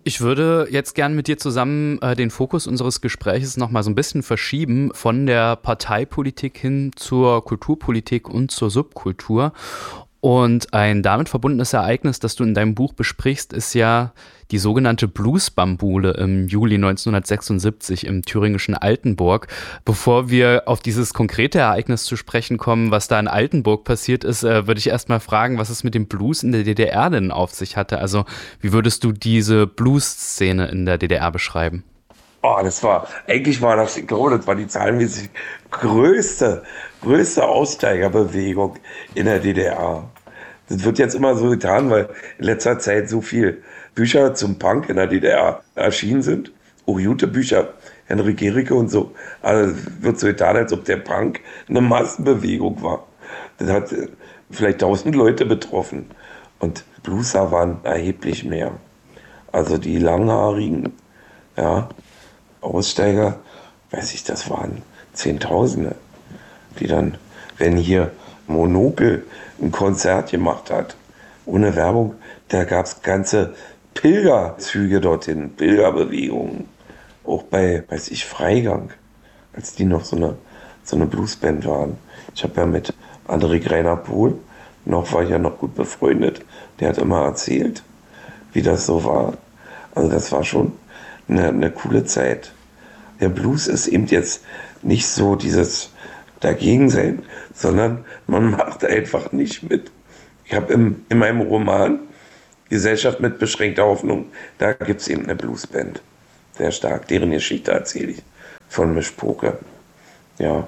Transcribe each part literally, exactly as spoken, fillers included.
Ich würde jetzt gern mit dir zusammen äh, den Fokus unseres Gespräches noch mal so ein bisschen verschieben von der Parteipolitik hin zur Kulturpolitik und zur Subkultur. Und ein damit verbundenes Ereignis, das du in deinem Buch besprichst, ist ja die sogenannte Bluesbambule im Juli neunzehnhundertsechsundsiebzig im thüringischen Altenburg. Bevor wir auf dieses konkrete Ereignis zu sprechen kommen, was da in Altenburg passiert ist, äh, würde ich erst mal fragen, was es mit dem Blues in der D D R denn auf sich hatte. Also wie würdest du diese Blues-Szene in der D D R beschreiben? Oh, das war, eigentlich war das, ich glaube, das war die zahlenmäßig größte, größte Aussteigerbewegung in der D D R. Das wird jetzt immer so getan, weil in letzter Zeit so viel Bücher zum Punk in der D D R erschienen sind. Auch gute Bücher, Henrik Gericke und so. Also wird so getan, als ob der Punk eine Massenbewegung war. Das hat vielleicht tausend Leute betroffen. Und Blueser waren erheblich mehr. Also die Langhaarigen, ja, Aussteiger, weiß ich, das waren Zehntausende, die dann, wenn hier Monokel ein Konzert gemacht hat, ohne Werbung, da gab es ganze Pilgerzüge dorthin, Pilgerbewegungen, auch bei, weiß ich, Freigang, als die noch so eine, so eine Bluesband waren. Ich habe ja mit André Greiner-Pohl, noch war ich ja noch gut befreundet, der hat immer erzählt, wie das so war. Also das war schon eine, eine coole Zeit. Der Blues ist eben jetzt nicht so dieses Dagegensein, sondern man macht einfach nicht mit. Ich habe in meinem Roman Gesellschaft mit beschränkter Hoffnung, da gibt es eben eine Bluesband. Sehr stark, deren Geschichte erzähle ich von Mischpoke. Ja.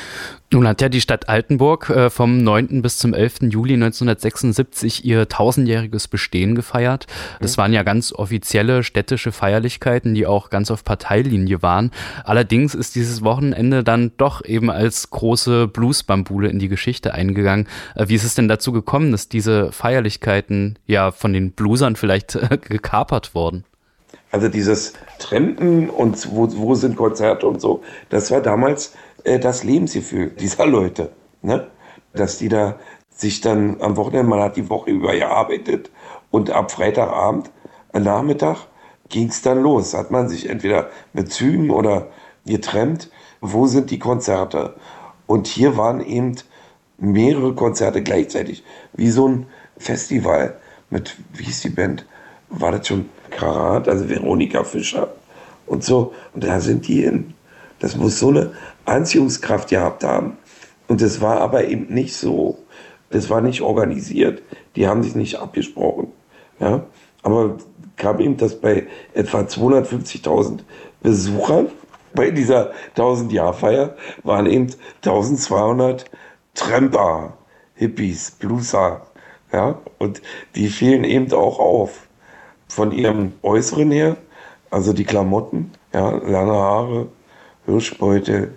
Nun hat ja die Stadt Altenburg äh, vom neunten bis zum elften Juli neunzehnhundertsechsundsiebzig ihr tausendjähriges Bestehen gefeiert. Das waren ja ganz offizielle städtische Feierlichkeiten, die auch ganz auf Parteilinie waren. Allerdings ist dieses Wochenende dann doch eben als große Bluesbambule in die Geschichte eingegangen. Äh, wie ist es denn dazu gekommen, dass diese Feierlichkeiten ja von den Bluesern vielleicht äh, gekapert wurden? Also dieses Trampen und wo, wo sind Konzerte und so, das war damals äh, das Lebensgefühl dieser Leute, ne? Dass die da sich dann am Wochenende, man hat die Woche über gearbeitet und ab Freitagabend, am Nachmittag ging es dann los. Hat man sich entweder mit Zügen oder getrennt, wo sind die Konzerte? Und hier waren eben mehrere Konzerte gleichzeitig, wie so ein Festival mit, wie hieß die Band? War das schon Karat, also Veronika Fischer und so. Und da sind die hin. Das muss so eine Anziehungskraft gehabt haben. Und das war aber eben nicht so. Das war nicht organisiert. Die haben sich nicht abgesprochen. Ja? Aber kam eben das bei etwa zweihundertfünfzigtausend Besuchern. Bei dieser tausend-Jahr-Feier waren eben eintausendzweihundert Tramper, Hippies, Blueser. Ja? Und die fielen eben auch auf. Von ihrem Äußeren her, also die Klamotten, ja, lange Haare, Hirschbeutel,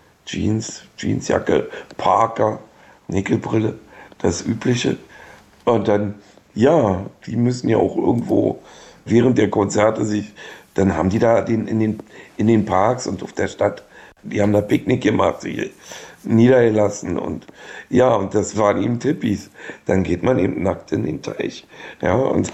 Jeans, Jeansjacke, Parker, Nickelbrille, das Übliche. Und dann, ja, die müssen ja auch irgendwo während der Konzerte sich, dann haben die da den, in, den, in den Parks und auf der Stadt, die haben da Picknick gemacht, sich niedergelassen und ja, und das waren eben Hippies. Dann geht man eben nackt in den Teich, ja, und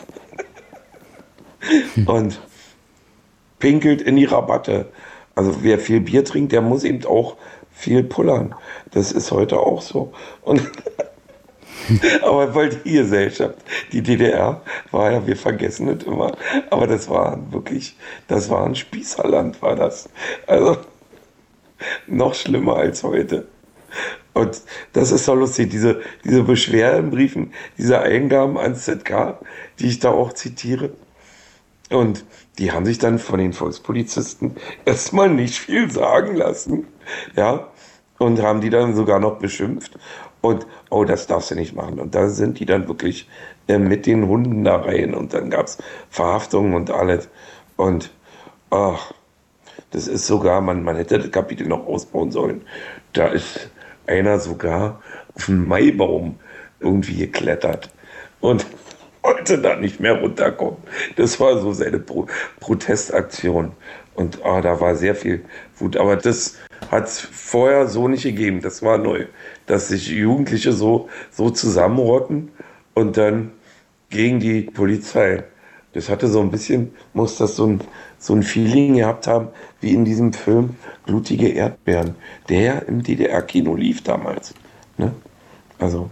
und pinkelt in die Rabatte. Also wer viel Bier trinkt, der muss eben auch viel pullern. Das ist heute auch so. Und aber weil die Gesellschaft, die D D R, war ja, wir vergessen es immer, aber das war wirklich, das war ein Spießerland, war das. Also noch schlimmer als heute. Und das ist doch lustig, diese, diese Beschwerdenbriefen, diese Eingaben ans Z K, die ich da auch zitiere. Und die haben sich dann von den Volkspolizisten erstmal nicht viel sagen lassen, ja, und haben die dann sogar noch beschimpft. Und, oh, das darfst du nicht machen. Und da sind die dann wirklich äh, mit den Hunden da rein. Und dann gab es Verhaftungen und alles. Und, ach, das ist sogar, man, man hätte das Kapitel noch ausbauen sollen. Da ist einer sogar auf einen Maibaum irgendwie geklettert. Und wollte da nicht mehr runterkommen. Das war so seine Pro- Protestaktion. Und ah, da war sehr viel Wut. Aber das hat es vorher so nicht gegeben. Das war neu. Dass sich Jugendliche so, so zusammenrotten und dann gegen die Polizei Das hatte so ein bisschen, muss das so ein, so ein Feeling gehabt haben, wie in diesem Film Blutige Erdbeeren, der ja im D D R-Kino lief damals. Ne? Also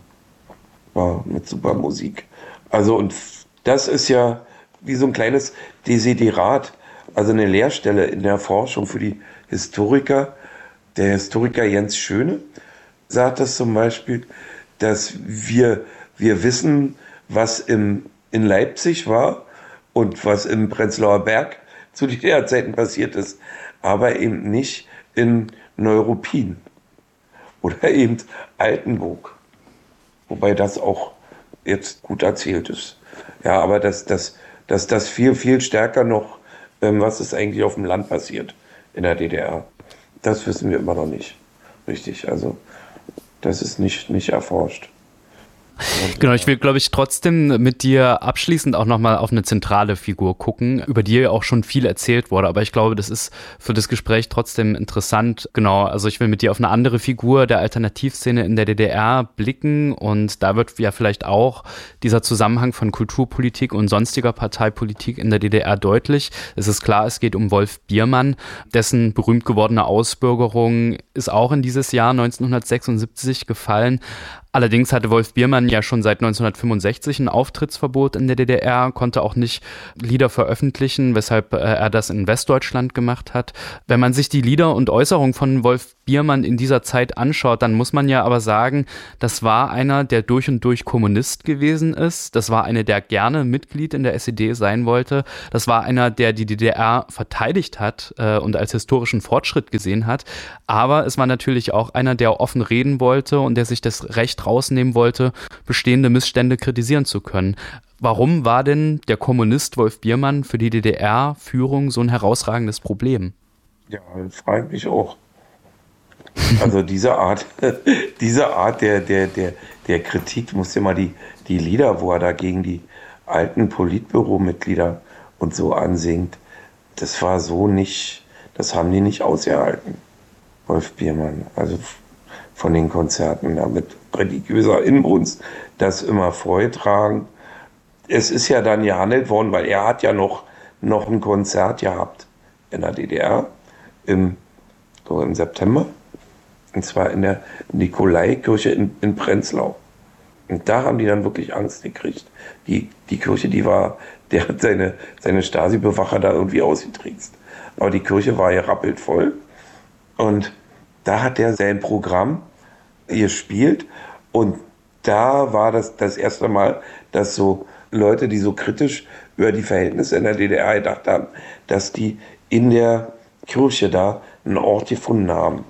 war mit super Musik. Also und das ist ja wie so ein kleines Desiderat, also eine Lehrstelle in der Forschung für die Historiker. Der Historiker Jens Schöne sagt das zum Beispiel, dass wir, wir wissen, was im, in Leipzig war und was im Prenzlauer Berg zu D D R-Zeiten passiert ist, aber eben nicht in Neuruppin oder eben Altenburg. Wobei das auch jetzt gut erzählt ist. Ja, aber dass das, dass das viel, viel stärker noch, ähm, was ist eigentlich auf dem Land passiert in der D D R, das wissen wir immer noch nicht. Richtig, also das ist nicht, nicht erforscht. Genau, ich will, glaube ich, trotzdem mit dir abschließend auch nochmal auf eine zentrale Figur gucken, über die ja auch schon viel erzählt wurde. Aber ich glaube, das ist für das Gespräch trotzdem interessant. Genau, also ich will mit dir auf eine andere Figur der Alternativszene in der D D R blicken. Und da wird ja vielleicht auch dieser Zusammenhang von Kulturpolitik und sonstiger Parteipolitik in der D D R deutlich. Es ist klar, es geht um Wolf Biermann. Dessen berühmt gewordene Ausbürgerung ist auch in dieses Jahr neunzehnhundertsechsundsiebzig gefallen. Allerdings hatte Wolf Biermann ja schon seit neunzehnhundertfünfundsechzig ein Auftrittsverbot in der D D R, konnte auch nicht Lieder veröffentlichen, weshalb äh, er das in Westdeutschland gemacht hat. Wenn man sich die Lieder und Äußerungen von Wolf Biermann in dieser Zeit anschaut, dann muss man ja aber sagen, das war einer, der durch und durch Kommunist gewesen ist. Das war einer, der gerne Mitglied in der S E D sein wollte. Das war einer, der die D D R verteidigt hat äh, und als historischen Fortschritt gesehen hat. Aber es war natürlich auch einer, der offen reden wollte und der sich das Recht rausnehmen wollte, bestehende Missstände kritisieren zu können. Warum war denn der Kommunist Wolf Biermann für die D D R-Führung so ein herausragendes Problem? Ja, das frage ich mich auch. Also diese Art, diese Art der, der, der, der Kritik, du musst dir mal die, die Lieder, wo er da gegen die alten Politbüromitglieder und so ansingt, das war so nicht, das haben die nicht ausgehalten, Wolf Biermann. Also von den Konzerten da mit religiöser Inbrunst, das immer vorgetragen. Es ist ja dann gehandelt worden, weil er hat ja noch, noch ein Konzert gehabt in der D D R im, so im September. Und zwar in der Nikolaikirche in, in Prenzlau. Und da haben die dann wirklich Angst gekriegt. Die, die Kirche, die war, der hat seine, seine Stasi-Bewacher da irgendwie ausgetrickst. Aber die Kirche war ja rappelt voll. Und da hat er sein Programm gespielt. Und da war das das erste Mal, dass so Leute, die so kritisch über die Verhältnisse in der D D R gedacht haben, dass die in der Kirche da einen Ort gefunden haben.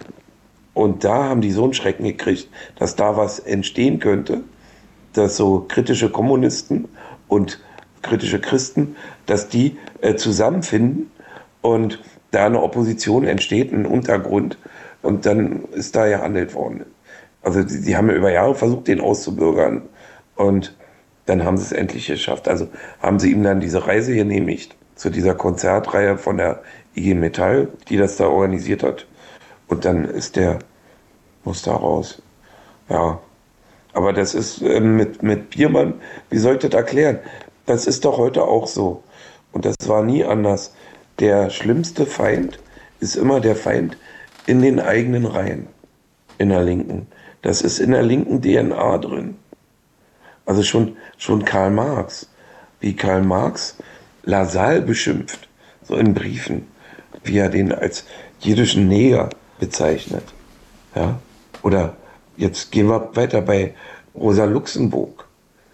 Und da haben die so einen Schrecken gekriegt, dass da was entstehen könnte, dass so kritische Kommunisten und kritische Christen, dass die äh, zusammenfinden und da eine Opposition entsteht, ein Untergrund. Und dann ist da gehandelt worden. Also die, die haben ja über Jahre versucht, den auszubürgern. Und dann haben sie es endlich geschafft. Also haben sie ihm dann diese Reise genehmigt zu dieser Konzertreihe von der I G Metall, die das da organisiert hat. Und dann ist der, muss da raus. Ja, aber das ist äh, mit, mit Biermann, wie soll ich das erklären? Das ist doch heute auch so. Und das war nie anders. Der schlimmste Feind ist immer der Feind in den eigenen Reihen, in der Linken. Das ist in der linken D N A drin. Also schon, schon Karl Marx, wie Karl Marx Lassalle beschimpft, so in Briefen, wie er den als jüdischen Neger bezeichnet. Ja? Oder jetzt gehen wir weiter bei Rosa Luxemburg.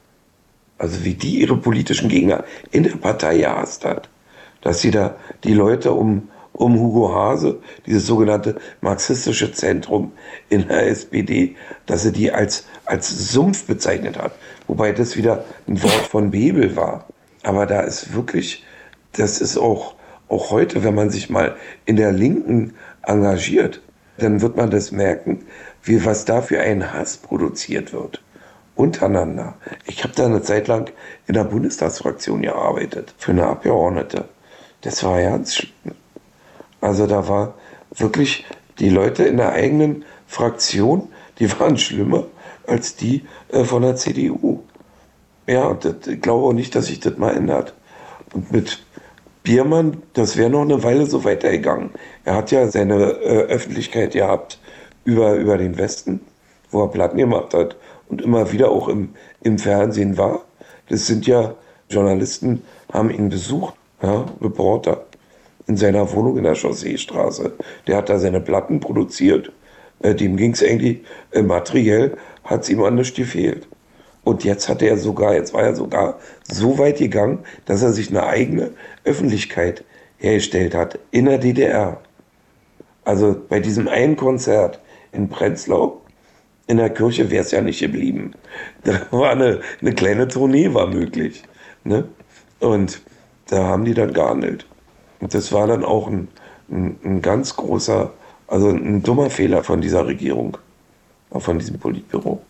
Also wie die ihre politischen Gegner in der Partei gehasst hat. Dass sie da die Leute um, um Hugo Hase, dieses sogenannte marxistische Zentrum in der S P D, dass sie die als, als Sumpf bezeichnet hat. Wobei das wieder ein Wort von Bebel war. Aber da ist wirklich, das ist auch, auch heute, wenn man sich mal in der Linken engagiert, dann wird man das merken, wie was da für ein Hass produziert wird. Untereinander. Ich habe da eine Zeit lang in der Bundestagsfraktion gearbeitet, für eine Abgeordnete. Das war ganz schlimm. Also da war wirklich die Leute in der eigenen Fraktion, die waren schlimmer als die äh, von der C D U. Ja, und das, ich glaube auch nicht, dass sich das mal ändert. Und mit Biermann, das wäre noch eine Weile so weitergegangen. Er hat ja seine äh, Öffentlichkeit gehabt über, über den Westen, wo er Platten gemacht hat und immer wieder auch im, im Fernsehen war. Das sind ja Journalisten, haben ihn besucht, ja, Reporter, in seiner Wohnung in der Chausseestraße. Der hat da seine Platten produziert. Äh, dem ging es eigentlich äh, materiell, hat es ihm an nichts gefehlt. Und jetzt hat er sogar, jetzt war er sogar so weit gegangen, dass er sich eine eigene Öffentlichkeit hergestellt hat in der D D R. Also bei diesem einen Konzert in Prenzlau, in der Kirche wäre es ja nicht geblieben. Da war eine, eine kleine Tournee war möglich. Ne? Und da haben die dann gehandelt. Und das war dann auch ein, ein, ein ganz großer, also ein dummer Fehler von dieser Regierung, auch von diesem Politbüro.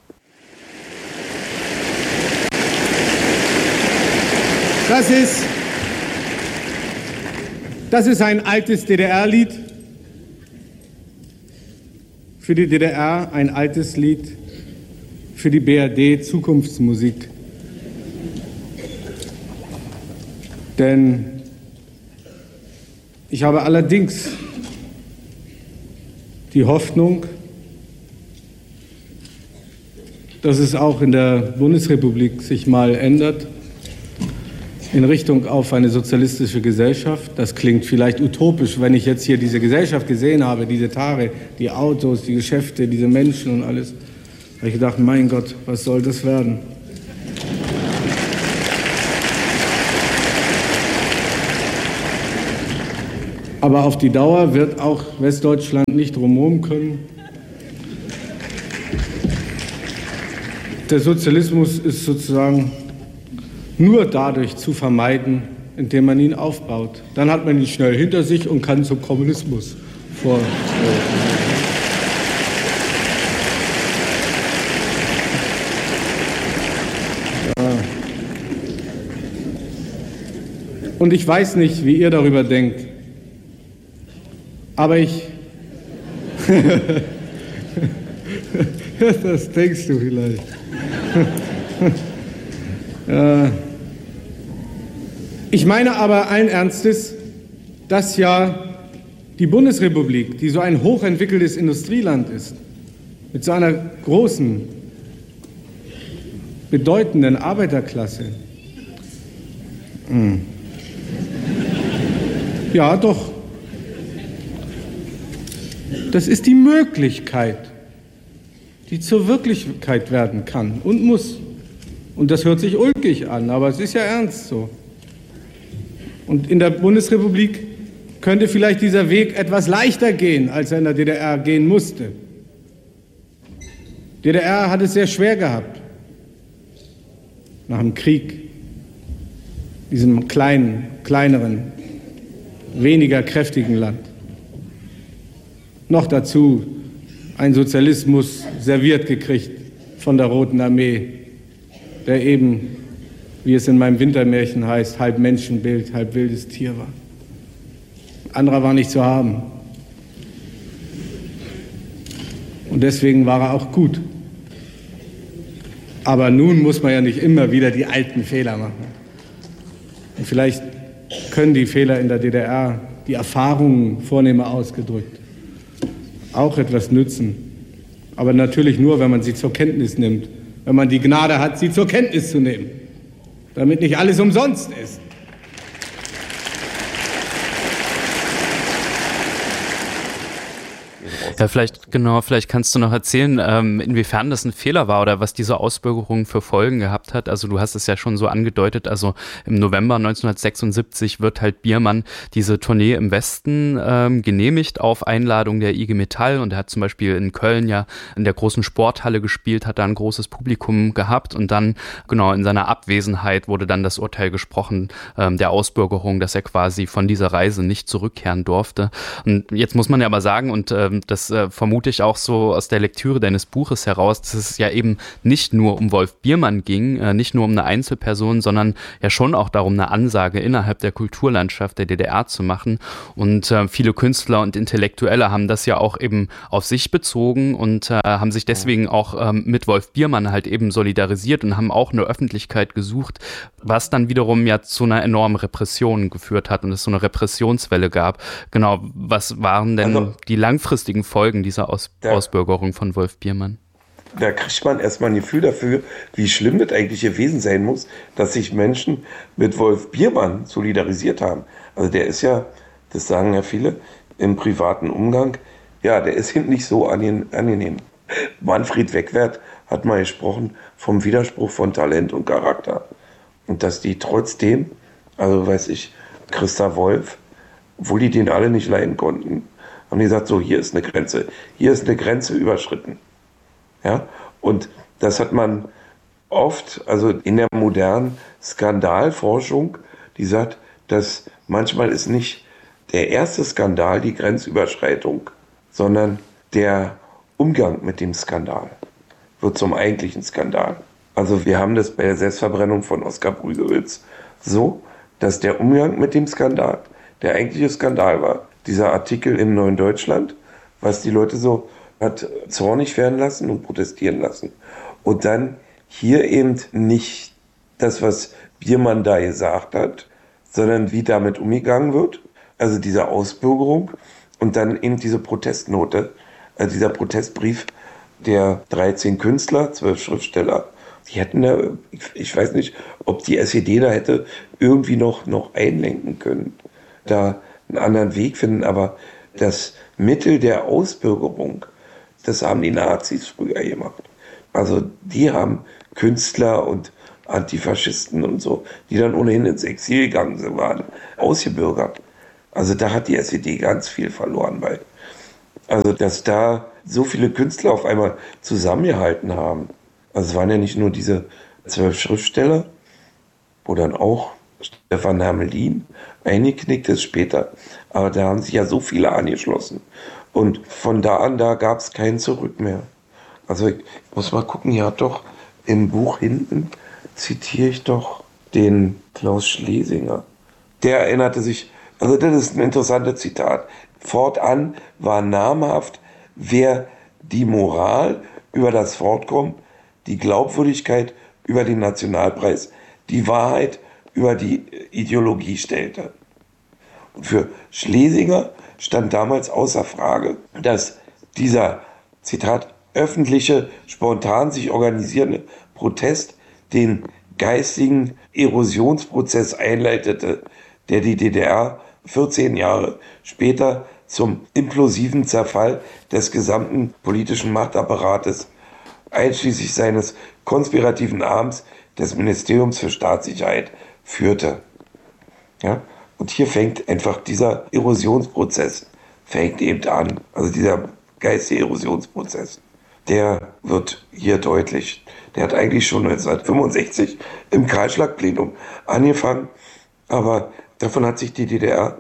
Das ist, das ist ein altes D D R-Lied. Für die D D R ein altes Lied, für die B R D Zukunftsmusik. Denn ich habe allerdings die Hoffnung, dass es auch in der Bundesrepublik sich mal ändert in Richtung auf eine sozialistische Gesellschaft. Das klingt vielleicht utopisch, wenn ich jetzt hier diese Gesellschaft gesehen habe, diese Tage, die Autos, die Geschäfte, diese Menschen und alles. Da habe ich gedacht, mein Gott, was soll das werden? Aber auf die Dauer wird auch Westdeutschland nicht drumherum können. Der Sozialismus ist sozusagen nur dadurch zu vermeiden, indem man ihn aufbaut. Dann hat man ihn schnell hinter sich und kann zum Kommunismus vor. Ja. Und ich weiß nicht, wie ihr darüber denkt, aber ich... Das denkst du vielleicht. Ja. Ich meine aber allen Ernstes, dass ja die Bundesrepublik, die so ein hochentwickeltes Industrieland ist, mit so einer großen, bedeutenden Arbeiterklasse, hm. ja doch, das ist die Möglichkeit, die zur Wirklichkeit werden kann und muss. Und das hört sich ulkig an, aber es ist ja ernst so. Und in der Bundesrepublik könnte vielleicht dieser Weg etwas leichter gehen, als er in der D D R gehen musste. Die D D R hat es sehr schwer gehabt. Nach dem Krieg. Diesem kleinen, kleineren, weniger kräftigen Land. Noch dazu ein Sozialismus serviert gekriegt von der Roten Armee, der eben, wie es in meinem Wintermärchen heißt, halb Menschenbild, halb wildes Tier war. Anderer war nicht zu haben. Und deswegen war er auch gut. Aber nun muss man ja nicht immer wieder die alten Fehler machen. Und vielleicht können die Fehler in der D D R, die Erfahrungen vornehmer ausgedrückt, auch etwas nützen. Aber natürlich nur, wenn man sie zur Kenntnis nimmt. Wenn man die Gnade hat, sie zur Kenntnis zu nehmen. Damit nicht alles umsonst ist. Ja, vielleicht, genau, vielleicht kannst du noch erzählen, ähm, inwiefern das ein Fehler war oder was diese Ausbürgerung für Folgen gehabt hat. Also du hast es ja schon so angedeutet, also im November neunzehnhundertsechsundsiebzig wird halt Biermann diese Tournee im Westen ähm, genehmigt auf Einladung der I G Metall und er hat zum Beispiel in Köln ja in der großen Sporthalle gespielt, hat da ein großes Publikum gehabt und dann, genau, in seiner Abwesenheit wurde dann das Urteil gesprochen, ähm, der Ausbürgerung, dass er quasi von dieser Reise nicht zurückkehren durfte. Und jetzt muss man ja aber sagen, und ähm, das das äh, vermute ich auch so aus der Lektüre deines Buches heraus, dass es ja eben nicht nur um Wolf Biermann ging, äh, nicht nur um eine Einzelperson, sondern ja schon auch darum, eine Ansage innerhalb der Kulturlandschaft der D D R zu machen. Und äh, viele Künstler und Intellektuelle haben das ja auch eben auf sich bezogen und äh, haben sich deswegen auch ähm, mit Wolf Biermann halt eben solidarisiert und haben auch eine Öffentlichkeit gesucht, was dann wiederum ja zu einer enormen Repression geführt hat und es so eine Repressionswelle gab. Genau, was waren denn also, die langfristigen Folgen dieser Aus- da, Ausbürgerung von Wolf Biermann? Da kriegt man erstmal ein Gefühl dafür, wie schlimm das eigentlich gewesen sein muss, dass sich Menschen mit Wolf Biermann solidarisiert haben. Also der ist ja, das sagen ja viele, im privaten Umgang, ja, der ist nicht so angenehm. Manfred Wegwert hat mal gesprochen vom Widerspruch von Talent und Charakter. Und dass die trotzdem, also weiß ich, Christa Wolf, obwohl die den alle nicht leiden konnten, haben die gesagt, so, hier ist eine Grenze. Hier ist eine Grenze überschritten. Ja? Und das hat man oft, also in der modernen Skandalforschung, die sagt, dass manchmal ist nicht der erste Skandal die Grenzüberschreitung, sondern der Umgang mit dem Skandal wird zum eigentlichen Skandal. Also wir haben das bei der Selbstverbrennung von Oskar Brügewitz so, dass der Umgang mit dem Skandal der eigentliche Skandal war. Dieser Artikel im Neuen Deutschland, was die Leute so hat zornig werden lassen und protestieren lassen. Und dann hier eben nicht das, was Biermann da gesagt hat, sondern wie damit umgegangen wird. Also diese Ausbürgerung und dann eben diese Protestnote, also dieser Protestbrief der dreizehn Künstler, zwölf Schriftsteller. Die hätten da, ich weiß nicht, ob die S E D da hätte irgendwie noch, noch einlenken können, da einen anderen Weg finden, aber das Mittel der Ausbürgerung, das haben die Nazis früher gemacht. Also die haben Künstler und Antifaschisten und so, die dann ohnehin ins Exil gegangen sind, waren ausgebürgert. Also da hat die S E D ganz viel verloren bei. Also dass da so viele Künstler auf einmal zusammengehalten haben. Also es waren ja nicht nur diese zwölf Schriftsteller, wo dann auch Stefan Hermelin eingeknickt ist später. Aber da haben sich ja so viele angeschlossen. Und von da an, da gab es kein Zurück mehr. Also ich muss mal gucken, hier hat doch im Buch hinten, zitiere ich doch den Klaus Schlesinger. Der erinnerte sich, also das ist ein interessantes Zitat. Fortan war namhaft, wer die Moral über das Fortkommen, die Glaubwürdigkeit über den Nationalpreis, die Wahrheit über die Ideologie stellte. Und für Schlesinger stand damals außer Frage, dass dieser, Zitat, öffentliche, spontan sich organisierende Protest den geistigen Erosionsprozess einleitete, der die D D R vierzehn Jahre später zum implosiven Zerfall des gesamten politischen Machtapparates, einschließlich seines konspirativen Arms des Ministeriums für Staatssicherheit, führte. Ja? Und hier fängt einfach dieser Erosionsprozess, fängt eben an. Also dieser geistige Erosionsprozess, der wird hier deutlich. Der hat eigentlich schon neunzehnhundertfünfundsechzig im Kahlschlagplenum angefangen, aber davon hat sich die D D R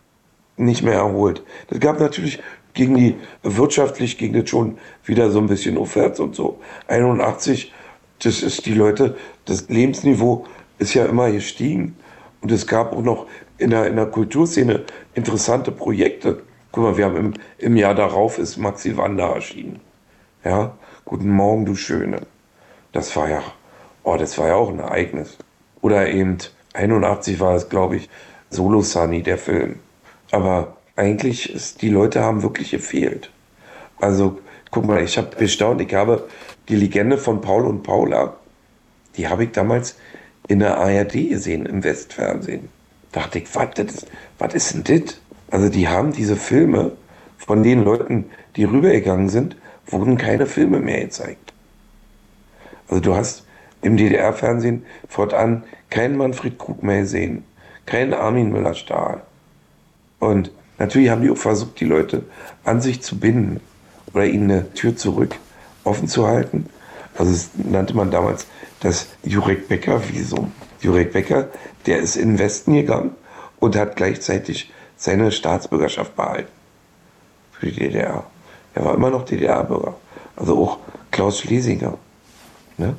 nicht mehr erholt. Das gab natürlich gegen die, wirtschaftlich ging das schon wieder so ein bisschen aufwärts und so. einundachtzig, das ist die Leute, das Lebensniveau ist ja immer gestiegen. Und es gab auch noch in der, in der Kulturszene interessante Projekte. Guck mal, wir haben im, im Jahr darauf ist Maxi Wander erschienen. Ja, Guten Morgen, du Schöne. Das war ja, oh, das war ja auch ein Ereignis. Oder eben einundachtzig war es, glaube ich, Solo Sunny, der Film. Aber eigentlich ist, die Leute haben wirklich gefehlt. Also, guck mal, ich habe bestaunt, ich habe die Legende von Paul und Paula, die habe ich damals in der A R D gesehen, im Westfernsehen. Dachte ich, was, das, was ist denn das? Also die haben diese Filme, von den Leuten, die rübergegangen sind, wurden keine Filme mehr gezeigt. Also du hast im D D R-Fernsehen fortan keinen Manfred Krug mehr gesehen, keinen Armin Müller-Stahl. Und natürlich haben die auch versucht, die Leute an sich zu binden oder ihnen eine Tür zurück offen zu halten. Also das nannte man damals das Jurek-Becker-Visum. Jurek Becker, der ist in den Westen gegangen und hat gleichzeitig seine Staatsbürgerschaft behalten für die D D R. er war immer noch D D R-Bürger. Also auch Klaus Schlesinger. Ne?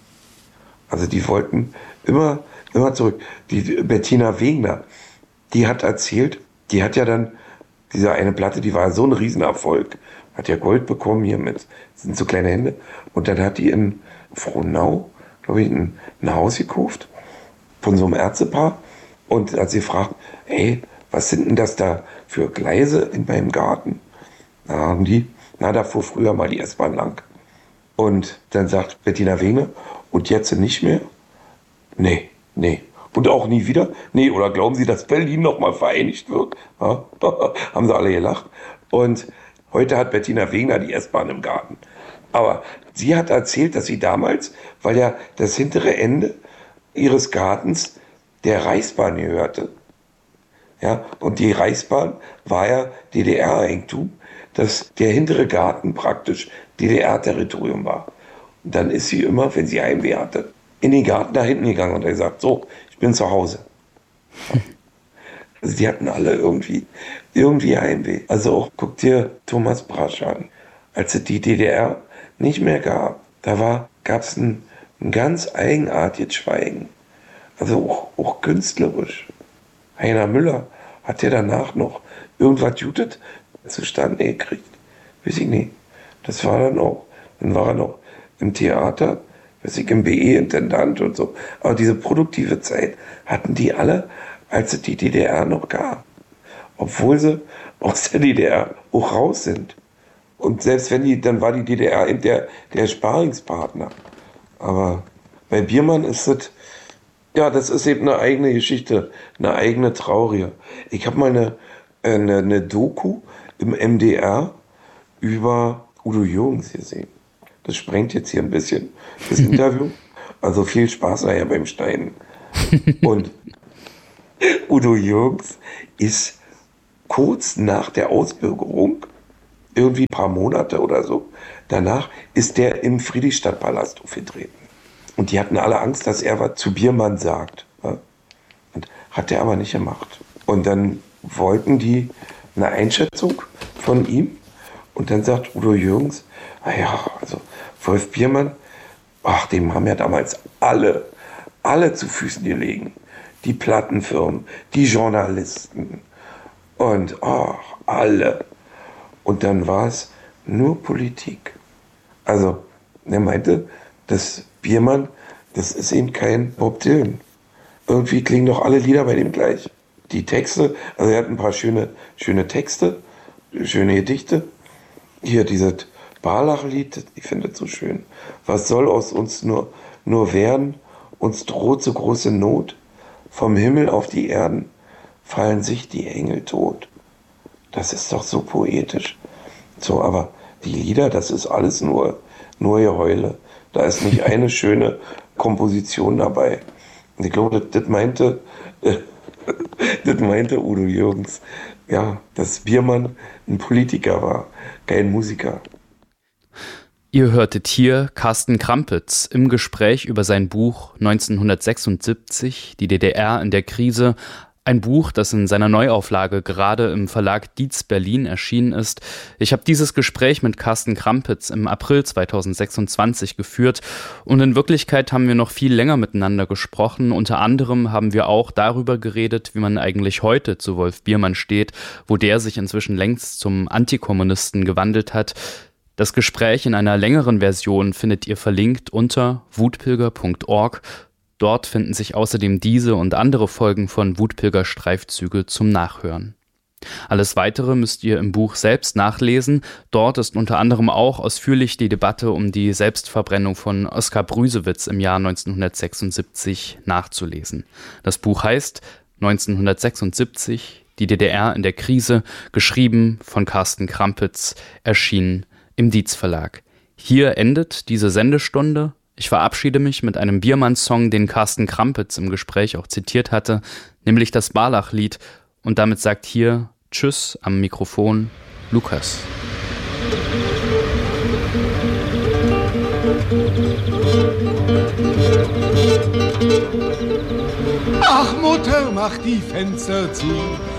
Also die wollten immer, immer zurück. Die Bettina Wegner, die hat erzählt, die hat ja dann, diese eine Platte, die war so ein Riesenerfolg, hat ja Gold bekommen hier mit, das sind so kleine Hände. Und dann hat die in Frohnau, glaube ich, ein, ein Haus gekauft von so einem Ärztepaar. Und als sie fragt, hey, was sind denn das da für Gleise in meinem Garten? Da haben die, na, da fuhr früher mal die S-Bahn lang. Und dann sagt Bettina Wegner, und jetzt nicht mehr? Nee, nee. Und auch nie wieder? Nee, oder glauben Sie, dass Berlin nochmal vereinigt wird? Ja? Haben sie alle gelacht. Und heute hat Bettina Wegner die S-Bahn im Garten. Aber sie hat erzählt, dass sie damals, weil ja das hintere Ende ihres Gartens der Reichsbahn gehörte. Ja, und die Reichsbahn war ja D D R-Eigentum, dass der hintere Garten praktisch D D R-Territorium war. Und dann ist sie immer, wenn sie Heimweh hatte, in den Garten da hinten gegangen und hat gesagt, so, ich bin zu Hause. Ja. Also die hatten alle irgendwie, irgendwie Heimweh. Also auch, guck dir Thomas Brasch an. Als es die D D R nicht mehr gab, da gab es ein, ein ganz eigenartiges Schweigen. Also auch, auch künstlerisch. Heiner Müller hat ja danach noch irgendwas Jutet zustande gekriegt. Weiß ich nicht. Das war dann auch, dann war er noch im Theater, weiß ich, im B E-Intendant und so. Aber diese produktive Zeit hatten die alle, als es die D D R noch gab. Obwohl sie aus der D D R auch raus sind. Und selbst wenn die, dann war die D D R eben der, der Sparingspartner. Aber bei Biermann ist es, ja, das ist eben eine eigene Geschichte, eine eigene traurige. Ich habe mal eine, eine, eine Doku im M D R über Udo Jürgens gesehen. Das sprengt jetzt hier ein bisschen das Interview. Also viel Spaß nachher beim Schneiden. Und Udo Jürgens ist kurz nach der Ausbürgerung, irgendwie ein paar Monate oder so, danach ist der im Friedrichstadtpalast aufgetreten. Und die hatten alle Angst, dass er was zu Biermann sagt. Ja? Und hat er aber nicht gemacht. Und dann wollten die eine Einschätzung von ihm. Und dann sagt Udo Jürgens, naja, also Wolf Biermann, ach, dem haben ja damals alle, alle zu Füßen gelegen. Die Plattenfirmen, die Journalisten und ach, alle. Und dann war es nur Politik. Also, er meinte, dass Biermann, das ist eben kein Bob Dylan. Irgendwie klingen doch alle Lieder bei dem gleich. Die Texte, also er hat ein paar schöne, schöne Texte, schöne Gedichte. Hier dieses Barlach-Lied, ich finde das so schön. Was soll aus uns nur, nur werden? Uns droht so große Not. Vom Himmel auf die Erden fallen sich die Engel tot. Das ist doch so poetisch. So, aber die Lieder, das ist alles nur, nur Geheule. Da ist nicht eine schöne Komposition dabei. Und ich glaube, das, das meinte, äh, das meinte Udo Jürgens. Ja, dass Biermann ein Politiker war, kein Musiker. Ihr hörtet hier Carsten Krampitz im Gespräch über sein Buch neunzehnhundertsechsundsiebzig, die D D R in der Krise. Ein Buch, das in seiner Neuauflage gerade im Verlag Dietz Berlin erschienen ist. Ich habe dieses Gespräch mit Carsten Krampitz im April zweitausendsechsundzwanzig geführt und in Wirklichkeit haben wir noch viel länger miteinander gesprochen. Unter anderem haben wir auch darüber geredet, wie man eigentlich heute zu Wolf Biermann steht, wo der sich inzwischen längst zum Antikommunisten gewandelt hat. Das Gespräch in einer längeren Version findet ihr verlinkt unter wutpilger punkt org. Dort finden sich außerdem diese und andere Folgen von Wutpilger-Streifzüge zum Nachhören. Alles Weitere müsst ihr im Buch selbst nachlesen. Dort ist unter anderem auch ausführlich die Debatte um die Selbstverbrennung von Oskar Brüsewitz im Jahr neunzehnhundertsechsundsiebzig nachzulesen. Das Buch heißt neunzehnhundertsechsundsiebzig, die D D R in der Krise, geschrieben von Carsten Krampitz, erschienen im Dietz Verlag. Hier endet diese Sendestunde. Ich verabschiede mich mit einem Biermann-Song, den Carsten Krampitz im Gespräch auch zitiert hatte, nämlich das Barlach-Lied. Und damit sagt hier Tschüss am Mikrofon Lukas. Ach Mutter, mach die Fenster zu,